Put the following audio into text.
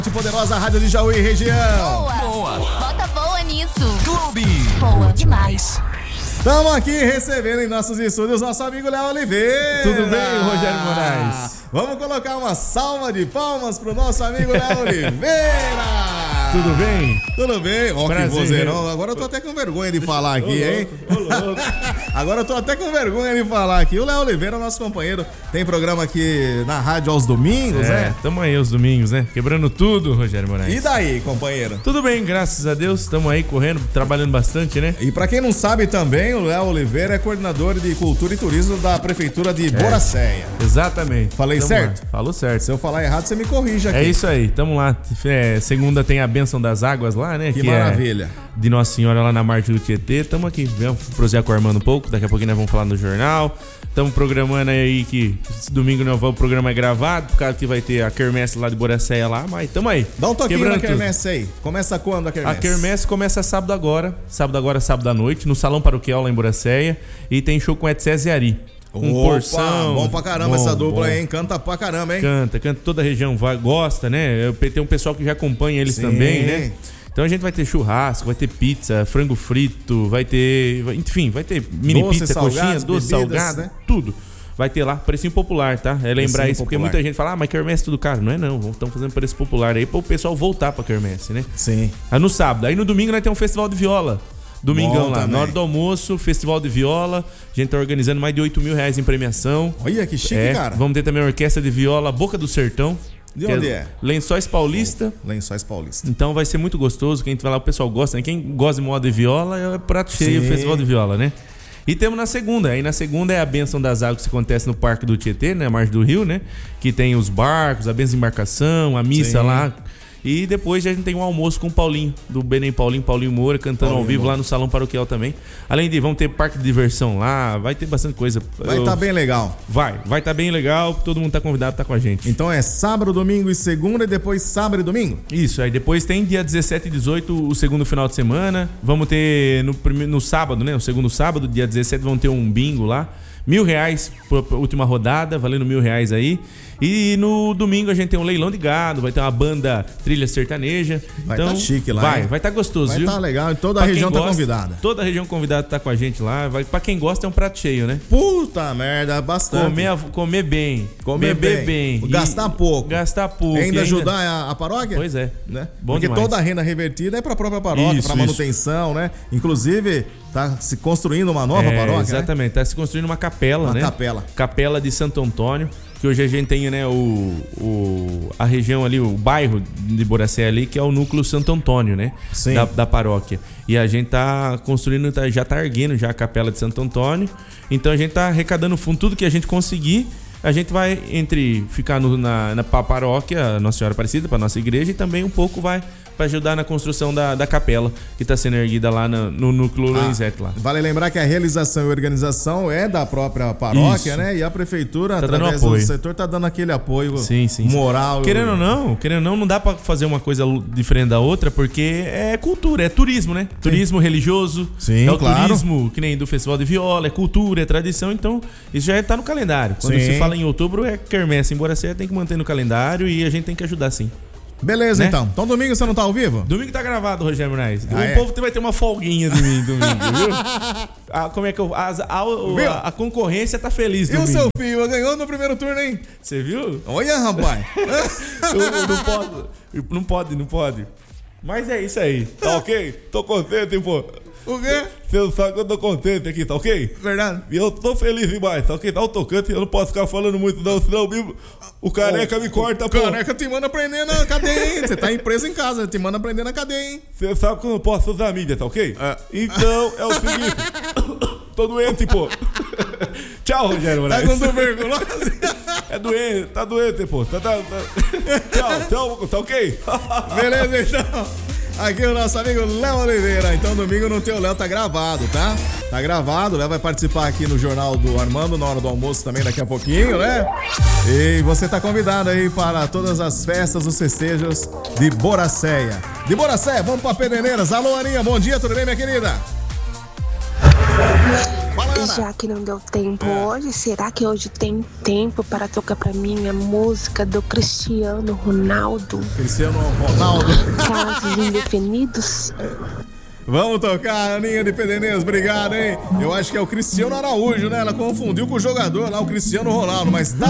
Poderosa Rádio de Jaú e região. Boa. Bota boa nisso. Clube. Boa demais. Estamos aqui recebendo em nossos estúdios nosso amigo Léo Oliveira. Tudo bem, Rogério Moraes? Vamos colocar uma salva de palmas pro nosso amigo Léo Oliveira. Tudo bem? Tudo bem? Ó, que vozeirão. Agora eu tô até com vergonha de falar aqui, hein? Agora eu tô até com vergonha de falar aqui. O Léo Oliveira, nosso companheiro, tem programa aqui na rádio aos domingos, né? Tamo aí aos domingos, né? Quebrando tudo, Rogério Moraes. E daí, companheiro? Tudo bem, graças a Deus. Tamo aí correndo, trabalhando bastante, né? E pra quem não sabe também, o Léo Oliveira é coordenador de Cultura e Turismo da Prefeitura de Boracéia. Exatamente. Falei Tamo certo? Lá. Falou certo. Se eu falar errado, você me corrige aqui. É isso aí, tamo lá. Segunda tem a bênção das águas lá, né? Que maravilha. De Nossa Senhora lá na margem do Tietê. Tamo aqui, vamos prosear com o Armando um pouco. Daqui a pouquinho nós vamos falar no jornal. Estamos programando aí que esse domingo o programa é gravado, por causa que vai ter a quermesse lá de Boracéia lá, mas tamo aí. Dá um toquinho na quermesse aí. Começa quando a quermesse? A quermesse começa sábado agora à noite, no Salão Paroquial lá em Boracéia. E tem show com Etzés e Ari. Porção. Bom pra caramba essa dupla aí, hein? Canta pra caramba, hein? Canta. Toda a região gosta, né? Tem um pessoal que já acompanha eles também, né? Então a gente vai ter churrasco, vai ter pizza, frango frito, vai ter... Enfim, vai ter mini doce, pizza, coxinha, doce, salgado, né? Tudo. Vai ter lá, precinho popular, tá? É lembrar isso, porque muita gente fala, mas quermesse tudo caro. Não é não, estamos fazendo preço popular aí para o pessoal voltar pra quermesse, né? Sim. Aí no sábado, aí no domingo nós temos um festival de viola. Domingão lá, também. Na hora do almoço, festival de viola. A gente tá organizando mais de R$8 mil em premiação. Olha que chique, cara. Vamos ter também a orquestra de viola Boca do Sertão. De onde é? Lençóis Paulista. Lençóis Paulista. Então vai ser muito gostoso. Quem vai lá, o pessoal gosta, né? Quem gosta de moda de viola é prato cheio, o festival de viola, né? E temos na segunda. Aí na segunda é a bênção das águas que acontece no Parque do Tietê, né? A margem do rio, né? Que tem os barcos, a bênção de embarcação, a missa lá. E depois a gente tem um almoço com o Paulinho, do Benem Paulinho Moura, cantando ao vivo lá no Salão Paroquial também. Além de, vamos ter parque de diversão lá, vai ter bastante coisa. Vai estar bem legal. Vai estar bem legal, todo mundo tá convidado a estar com a gente. Então é sábado, domingo e segunda, e depois sábado e domingo? Isso, aí depois tem dia 17 e 18, o segundo final de semana. Vamos ter no sábado, né? No segundo sábado, dia 17, vamos ter um bingo lá. R$1.000 por última rodada, valendo R$1.000 aí. E no domingo a gente tem um leilão de gado, vai ter uma banda trilha sertaneja. Vai estar chique lá. Vai estar gostoso, viu? Vai estar legal, e toda a região tá convidada. Toda a região convidada tá com a gente lá. Pra quem gosta é um prato cheio, né? Puta merda, bastante. Comer bem. Beber bem. Gastar pouco. Ainda ajudar a paróquia? Pois é. Né? Bom Porque demais. toda a renda revertida é pra própria paróquia, pra manutenção, né? Inclusive, tá se construindo uma nova paróquia, exatamente, né? Tá se construindo uma capela, né? Capela de Santo Antônio, que hoje a gente tem, né, a região ali, o bairro de Boracéia ali, que é o núcleo Santo Antônio, né? Sim. Da paróquia. E a gente tá construindo, já tá erguendo já a capela de Santo Antônio. Então a gente tá arrecadando fundo, tudo que a gente conseguir. A gente vai ficar na paróquia Nossa Senhora Aparecida, para nossa igreja, e também um pouco vai para ajudar na construção da capela que está sendo erguida lá no núcleo Lorenzetti lá. Vale lembrar que a realização e organização é da própria paróquia, né? E a prefeitura, através do setor, tá dando aquele apoio moral. Querendo ou não dá para fazer uma coisa diferente da outra, porque é cultura, é turismo, né? Turismo religioso, é o turismo que nem do Festival de Viola, é cultura, é tradição, então isso já tá no calendário. Quando se fala em outubro, é quermesse em Boracéia, tem que manter no calendário e a gente tem que ajudar sim. Beleza, né? Então domingo você não tá ao vivo? Domingo tá gravado, Rogério Moraes. O povo vai ter uma folguinha domingo, viu? Como é que a concorrência tá feliz domingo. E o seu filho ganhou no primeiro turno, hein? Você viu? Olha, rapaz. Não pode. Mas é isso aí. Tá ok? Tô contente, pô. O quê? Você sabe que eu tô contente aqui, tá ok? Verdade. E eu tô feliz demais, tá ok? Tá o tocante, eu não posso ficar falando muito não, senão o careca me corta, pô. O careca te manda prender na cadeia, hein? Você tá preso em casa, te manda prender na cadeia, hein? Você sabe que eu não posso usar a mídia, tá ok? Então é o seguinte. Tô doente, pô. Tchau, Rogério Moraes. Tá com tuberculose? É doente, tá doente, pô. Tchau, tá ok? Beleza, então. Aqui o nosso amigo Léo Oliveira. Então domingo no teu Léo tá gravado, tá? Tá gravado, o Léo vai participar aqui no Jornal do Armando na hora do almoço também daqui a pouquinho, né? E você tá convidado aí para todas as festas, os festejos de Boracéia. De Boracéia, vamos pra Pederneiras. Alô, Aninha, bom dia, tudo bem, minha querida? Fala, Já que não deu tempo hoje, será que hoje tem tempo para tocar pra mim a música do Cristiano Ronaldo? Cristiano Ronaldo. Casos indefinidos? Vamos tocar, Aninha de Pederneiras, obrigado, hein? Eu acho que é o Cristiano Araújo, né? Ela confundiu com o jogador lá, o Cristiano Ronaldo, mas dá